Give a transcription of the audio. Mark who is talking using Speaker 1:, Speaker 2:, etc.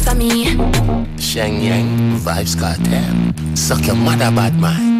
Speaker 1: For me,
Speaker 2: Sheng Yang, Vibes Cartel. Suck your mother bad man.